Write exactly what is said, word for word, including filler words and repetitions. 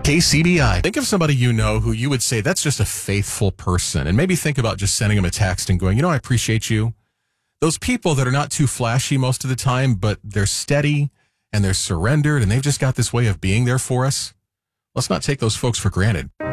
K C B I. Think of somebody you know who you would say that's just a faithful person, and maybe think about just sending them a text and going, you know, I appreciate you. Those people that are not too flashy most of the time, but they're steady and they're surrendered and they've just got this way of being there for us. Let's not take those folks for granted.